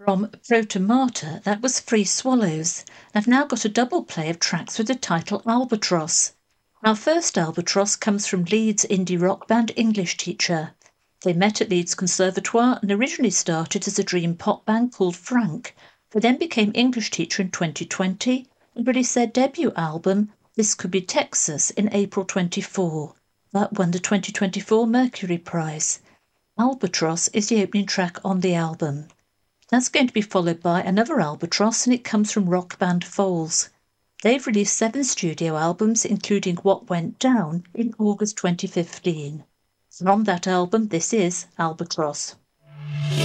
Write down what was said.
From Protomata, that was Free Swallows. I've now got a double play of tracks with the title Albatross. Our first Albatross comes from Leeds indie rock band English Teacher. They met at Leeds Conservatoire and originally started as a dream pop band called Frank. They then became English Teacher in 2020 and released their debut album, This Could Be Texas, in April 24. That won the 2024 Mercury Prize. Albatross is the opening track on the album. That's going to be followed by another Albatross, and it comes from rock band Foals. They've released 7 studio albums, including What Went Down, in August 2015. From that album, this is Albatross.